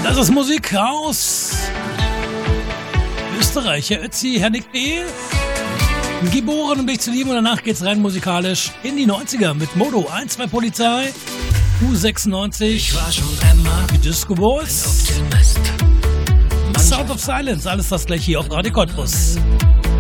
Das ist Musik aus Österreich. Herr Ötzi, Herr Nick B. Geboren, um dich zu lieben. Und danach geht's rein musikalisch in die 90er mit Modo 1-2 Polizei, U96, ich war schon einmal die Disco Boys, ein Optimist. Sound of Silence, alles das gleich hier auf Radio Cottbus.